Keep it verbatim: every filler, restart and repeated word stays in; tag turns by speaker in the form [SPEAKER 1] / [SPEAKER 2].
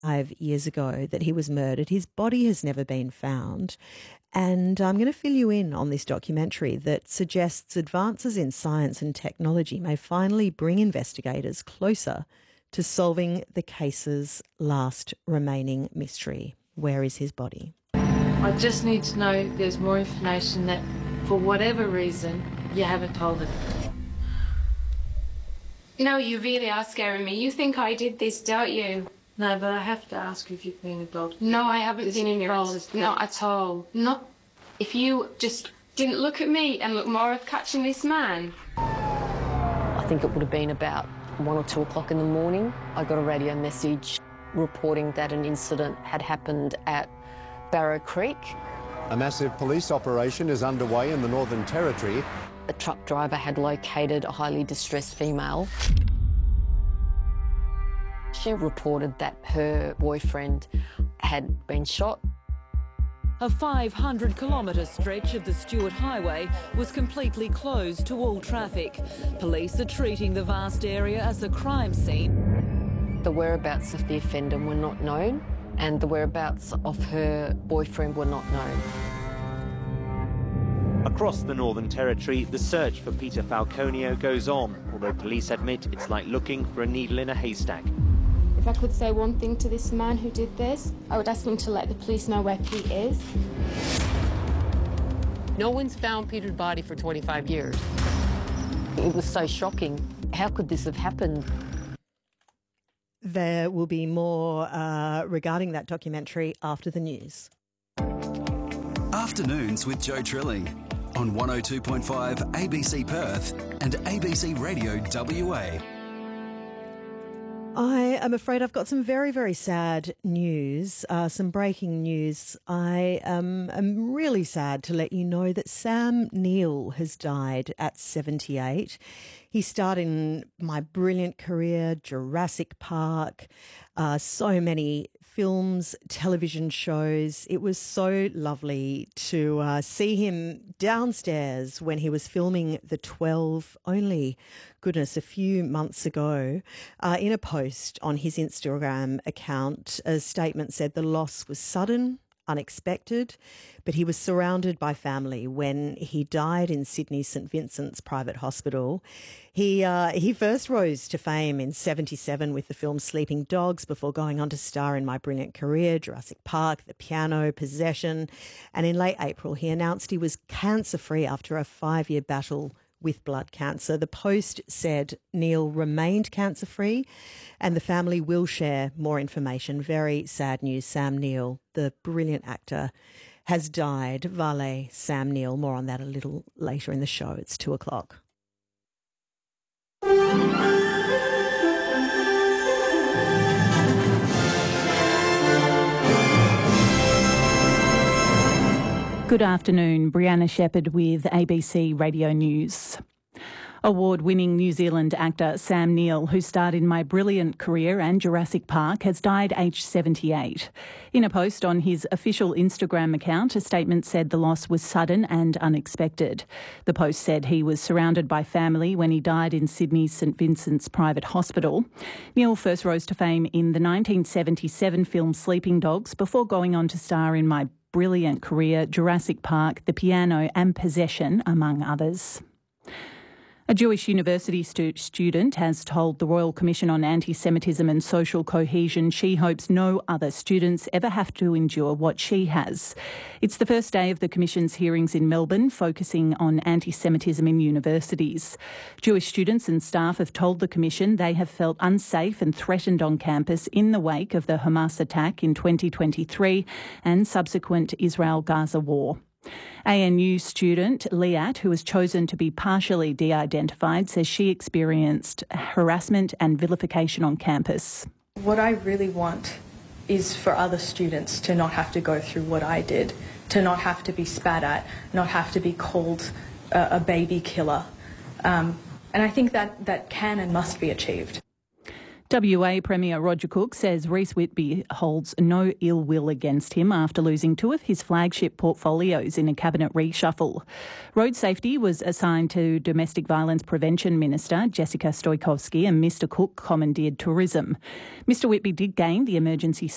[SPEAKER 1] Five years ago that he was murdered. His body has never been found. And I'm going to fill you in on this documentary that suggests advances in science and technology may finally bring investigators closer to solving the case's last remaining mystery. Where is his body?
[SPEAKER 2] I just need to know if there's more information that, for whatever reason, you haven't told us.
[SPEAKER 3] No, you really are scaring me. You think I did this, don't you?
[SPEAKER 2] No, but I have to ask if you've been a dog.
[SPEAKER 3] No, I haven't been in your house. Not at all. Not if you just didn't look at me and look more at catching this man.
[SPEAKER 4] I think it would have been about one or two o'clock in the morning. I got a radio message reporting that an incident had happened at Barrow Creek.
[SPEAKER 5] A massive police operation is underway in the Northern Territory.
[SPEAKER 4] A truck driver had located a highly distressed female. She reported that her boyfriend had been shot.
[SPEAKER 6] A five hundred kilometre stretch of the Stuart Highway was completely closed to all traffic. Police are treating the vast area as a crime scene.
[SPEAKER 4] The whereabouts of the offender were not known, and the whereabouts of her boyfriend were not known.
[SPEAKER 7] Across the Northern Territory, the search for Peter Falconio goes on, although police admit it's like looking for a needle in a haystack.
[SPEAKER 3] If I could say one thing to this man who did this, I would ask him to let the police know where Pete is.
[SPEAKER 4] No one's found Peter's body for twenty-five years. It was so shocking. How could this have happened?
[SPEAKER 1] There will be more uh, regarding that documentary after the news.
[SPEAKER 8] Afternoons with Joe Trilling on one oh two point five A B C Perth and A B C Radio W A.
[SPEAKER 1] I am afraid I've got some very, very sad news, uh, some breaking news. I um, am really sad to let you know that Sam Neill has died at seventy-eight. He starred in My Brilliant Career, Jurassic Park, uh, so many films, television shows. It was so lovely to uh, see him downstairs when he was filming The twelve, only, goodness, a few months ago. Uh, in a post on his Instagram account, a statement said the loss was sudden, unexpected, but he was surrounded by family when he died in Sydney's St Vincent's Private Hospital. He uh, he first rose to fame in seventy-seven with the film Sleeping Dogs before going on to star in My Brilliant Career, Jurassic Park, The Piano, Possession. And in late April, he announced he was cancer-free after a five-year battle with blood cancer. The post said Neill remained cancer-free and the family will share more information. Very sad news. Sam Neill, the brilliant actor, has died. Valet Sam Neill. More on that a little later in the show. It's two o'clock.
[SPEAKER 9] Good afternoon, Brianna Shepherd with A B C Radio News. Award-winning New Zealand actor Sam Neill, who starred in My Brilliant Career and Jurassic Park, has died aged seventy-eight. In a post on his official Instagram account, a statement said the loss was sudden and unexpected. The post said he was surrounded by family when he died in Sydney's St Vincent's Private Hospital. Neill first rose to fame in the nineteen seventy-seven film Sleeping Dogs before going on to star in My Brilliant Career, Jurassic Park, The Piano and Possession, among others. A Jewish university stu- student has told the Royal Commission on Anti-Semitism and Social Cohesion she hopes no other students ever have to endure what she has. It's the first day of the Commission's hearings in Melbourne, focusing on anti-Semitism in universities. Jewish students and staff have told the Commission they have felt unsafe and threatened on campus in the wake of the Hamas attack in twenty twenty-three and subsequent Israel-Gaza war. A N U student Liat, who was chosen to be partially de-identified, says she experienced harassment and vilification on campus.
[SPEAKER 10] What I really want is for other students to not have to go through what I did, to not have to be spat at, not have to be called a, a baby killer. Um, and I think that that can and must be achieved.
[SPEAKER 9] W A Premier Roger Cook says Reece Whitby holds no ill will against him after losing two of his flagship portfolios in a cabinet reshuffle. Road safety was assigned to Domestic Violence Prevention Minister Jessica Stoikowski, and Mr Cook commandeered tourism. Mr Whitby did gain the Emergency